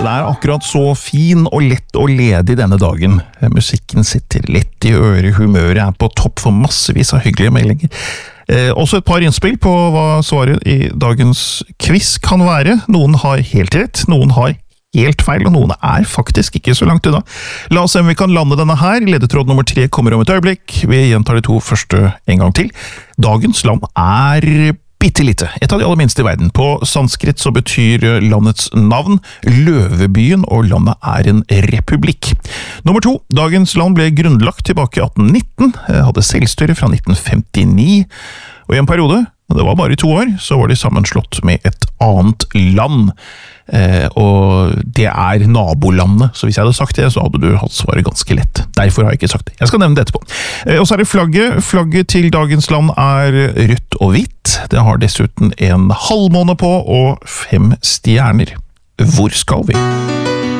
Det akkurat så fin og lett og ledig denne dagen. Musikken sitter lett i øret, humøret på topp for massevis av hyggelige meldinger. Også et par innspill på hva svaret i dagens quiz kan være. Noen har helt rett, noen har helt feil, og noen faktisk ikke så langt unna. La oss se om vi kan lande denne her. Ledetråd nummer 3 kommer om et øyeblikk. Vi gjentar de 2 første en gang til. Dagens land bittelite. Et av de aller minste i verden. På sanskrit så betyr landets navn Løvebyen, og landet en republikk. Nummer 2. Dagens land ble grunnlagt tilbake i 1819, hadde selvstyre fra 1959, og i en periode, det var bare i 2 år, så var de sammenslått med et annet land. Og det nabolandet, så hvis jeg hadde sagt det, så hadde du hatt svaret ganske lett. Derfor har jeg ikke sagt det. Jeg skal nevne det etterpå. Og så det flagget. Flagget til dagens land rødt og hvitt. Det har dessuten en halvmåne på og 5 stjerner. Hvor skal vi?